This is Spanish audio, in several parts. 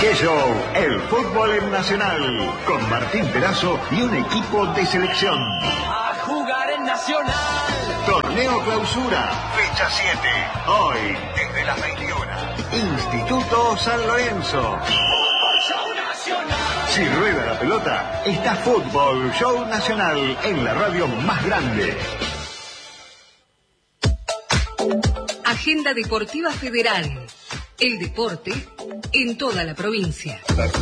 ¡Qué show! El fútbol en Nacional, con Martín Perazo y un equipo de selección. A jugar en Nacional. Torneo Clausura, fecha 7. Hoy, desde las 21. Instituto San Lorenzo. Fútbol Show Nacional. Si rueda la pelota, está Fútbol Show Nacional en la radio más grande. Agenda Deportiva Federal. El deporte en toda la provincia.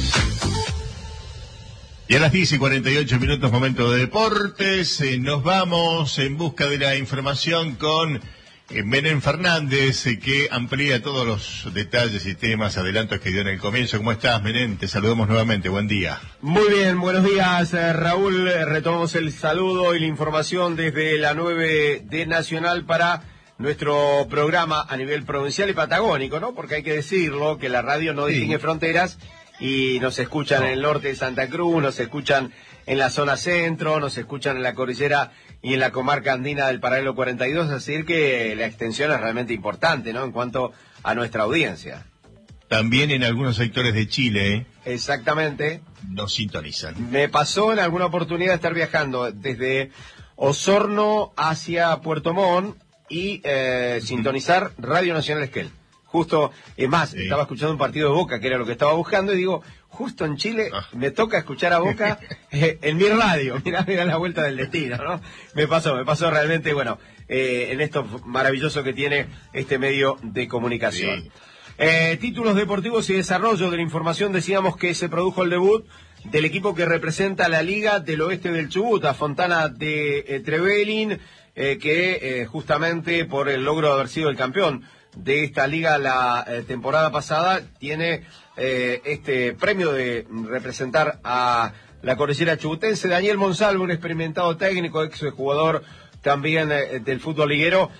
Y a las 10:48, momento de deportes. Nos vamos en busca de la información con Menem Fernández, que amplía todos los detalles y temas, adelantos que dio en el comienzo. ¿Cómo estás, Menem? Te saludamos nuevamente. Buen día. Muy bien, buenos días, Raúl. Retomamos el saludo y la información desde la 9 de Nacional para nuestro programa a nivel provincial y patagónico, ¿no? Porque hay que decirlo, que la radio no distingue fronteras y nos escuchan en el norte de Santa Cruz, nos escuchan en la zona centro, nos escuchan en la cordillera y en la comarca andina del Paralelo 42, así que la extensión es realmente importante, ¿no? En cuanto a nuestra audiencia. También en algunos sectores de Chile, Exactamente. nos sintonizan. Me pasó en alguna oportunidad estar viajando desde Osorno hacia Puerto Montt y sintonizar Radio Nacional Esquel. Justo, es más, estaba escuchando un partido de Boca, que era lo que estaba buscando, y digo, justo en Chile me toca escuchar a Boca en mi radio. Mirá la vuelta del destino, ¿no? Me pasó realmente, bueno, en esto maravilloso que tiene este medio de comunicación. Títulos deportivos y desarrollo de la información, decíamos que se produjo el debut del equipo que representa a la Liga del Oeste del Chubut, a Fontana de Trevelin, que justamente por el logro de haber sido el campeón de esta liga la temporada pasada, tiene este premio de representar a la cordillera chubutense. Daniel Monsalvo, un experimentado técnico, ex jugador también del fútbol liguero.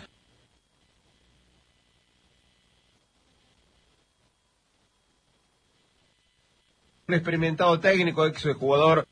Un experimentado técnico, ex jugador